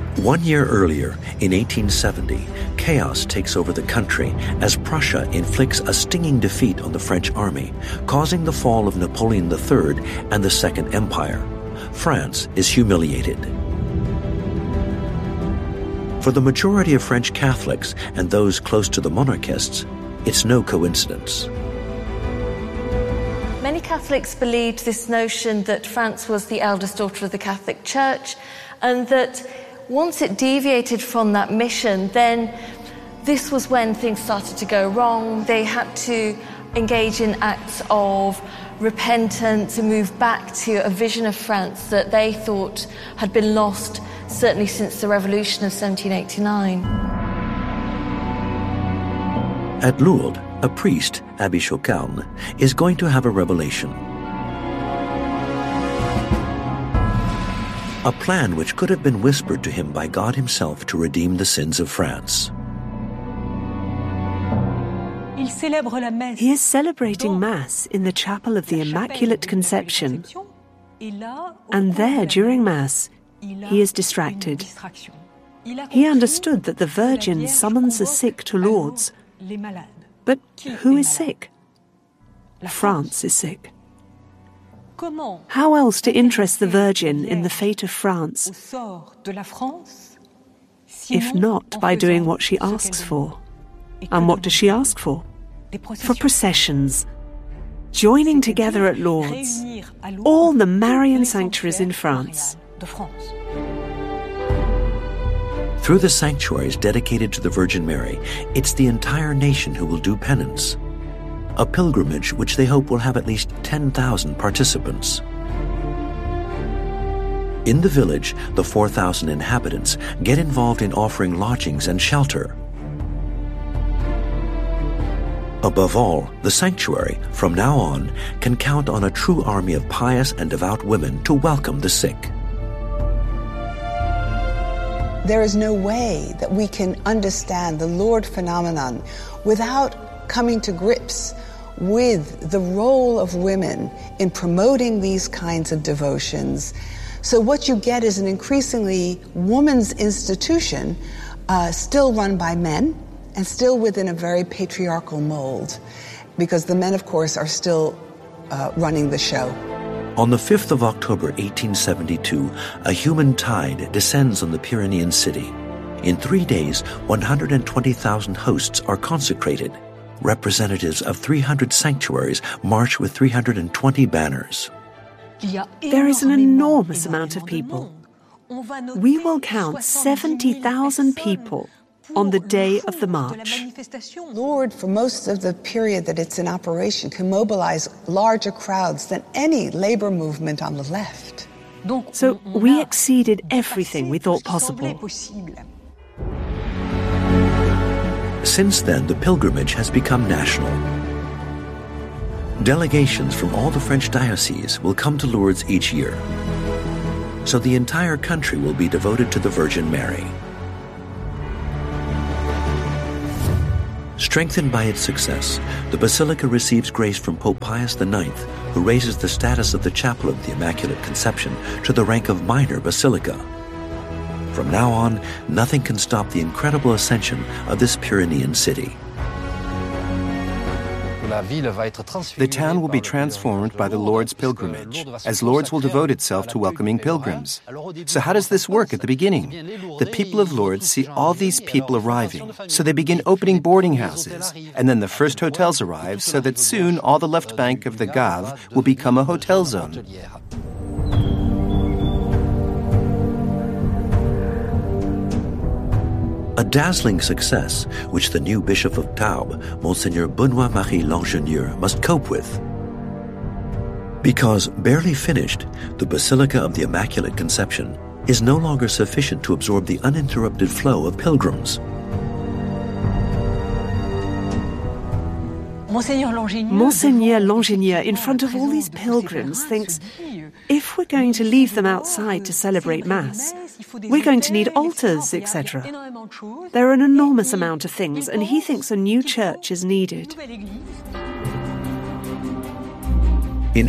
1 year earlier, in 1870, chaos takes over the country as Prussia inflicts a stinging defeat on the French army, causing the fall of Napoleon III and the Second Empire. France is humiliated. For the majority of French Catholics and those close to the monarchists, it's no coincidence. Many Catholics believed this notion that France was the eldest daughter of the Catholic Church, and that once it deviated from that mission, then this was when things started to go wrong. They had to engage in acts of repentance and move back to a vision of France that they thought had been lost, certainly since the Revolution of 1789. At Lourdes, a priest, Abbé Chocarne, is going to have a revelation. A plan which could have been whispered to him by God himself to redeem the sins of France. He is celebrating Mass in the Chapel of the Immaculate Conception, and there, during Mass, he is distracted. He understood that the Virgin summons the sick to Lourdes, but who is sick? France is sick. How else to interest the Virgin in the fate of France, if not by doing what she asks for? And what does she ask for? For processions, joining together at Lourdes all the Marian sanctuaries in France. Through the sanctuaries dedicated to the Virgin Mary, it's the entire nation who will do penance. A pilgrimage which they hope will have at least 10,000 participants. In the village, the 4,000 inhabitants get involved in offering lodgings and shelter. Above all, the sanctuary, from now on, can count on a true army of pious and devout women to welcome the sick. There is no way that we can understand the Lourdes phenomenon without coming to grips with the role of women in promoting these kinds of devotions. So what you get is an increasingly woman's institution, still run by men, and still within a very patriarchal mold, because the men, of course, are still running the show. On the 5th of October 1872, a human tide descends on the Pyrenean city. In 3 days, 120,000 hosts are consecrated. Representatives of 300 sanctuaries march with 320 banners. There is an enormous amount of people. We will count 70,000 people on the day of the march. Lourdes, for most of the period that it's in operation, can mobilize larger crowds than any labor movement on the left. So we exceeded everything we thought possible. Since then, the pilgrimage has become national. Delegations from all the French dioceses will come to Lourdes each year. So the entire country will be devoted to the Virgin Mary. Strengthened by its success, the Basilica receives grace from Pope Pius IX, who raises the status of the Chapel of the Immaculate Conception to the rank of minor basilica. From now on, nothing can stop the incredible ascension of this Pyrenean city. The town will be transformed by the Lourdes pilgrimage, as Lourdes will devote itself to welcoming pilgrims. So how does this work at the beginning? The people of Lourdes see all these people arriving, so they begin opening boarding houses, and then the first hotels arrive, so that soon all the left bank of the Gave will become a hotel zone. A dazzling success which the new Bishop of Tarbes, Monseigneur Benoît-Marie Langenieux, must cope with. Because, barely finished, the Basilica of the Immaculate Conception is no longer sufficient to absorb the uninterrupted flow of pilgrims. Monseigneur Langenieux, in front of all these pilgrims, thinks, if we're going to leave them outside to celebrate Mass, we're going to need altars, etc. There are an enormous amount of things, and he thinks a new church is needed. In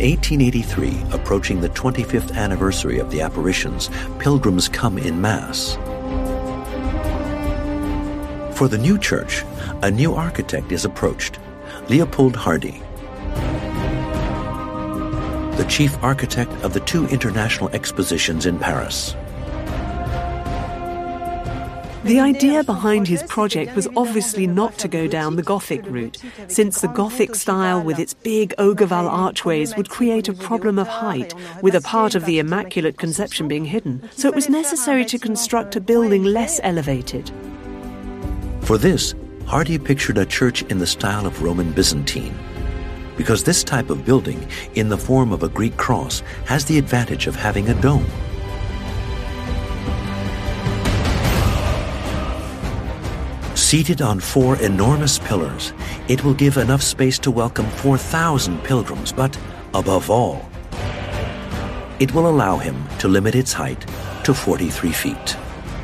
1883, approaching the 25th anniversary of the apparitions, pilgrims come in mass. For the new church, a new architect is approached, Leopold Hardy, the chief architect of the 2 international expositions in Paris. The idea behind his project was obviously not to go down the Gothic route, since the Gothic style with its big Ogival archways would create a problem of height, with a part of the Immaculate Conception being hidden. So it was necessary to construct a building less elevated. For this, Hardy pictured a church in the style of Roman Byzantine, because this type of building, in the form of a Greek cross, has the advantage of having a dome. Seated on 4 enormous pillars, it will give enough space to welcome 4,000 pilgrims, but above all, it will allow him to limit its height to 43 feet.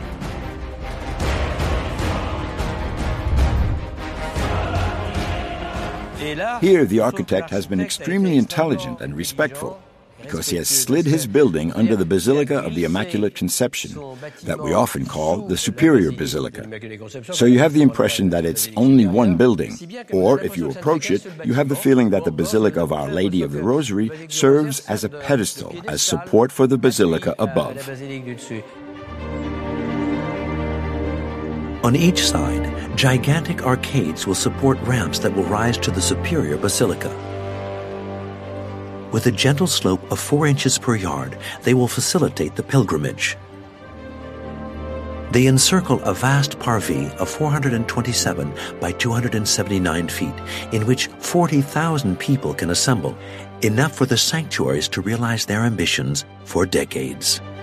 Here, the architect has been extremely intelligent and respectful, because he has slid his building under the Basilica of the Immaculate Conception, that we often call the Superior Basilica. So you have the impression that it's only one building, or if you approach it, you have the feeling that the Basilica of Our Lady of the Rosary serves as a pedestal, as support for the Basilica above. On each side, gigantic arcades will support ramps that will rise to the Superior Basilica. With a gentle slope of 4 inches per yard, they will facilitate the pilgrimage. They encircle a vast parvis of 427 by 279 feet, in which 40,000 people can assemble, enough for the sanctuaries to realize their ambitions for decades.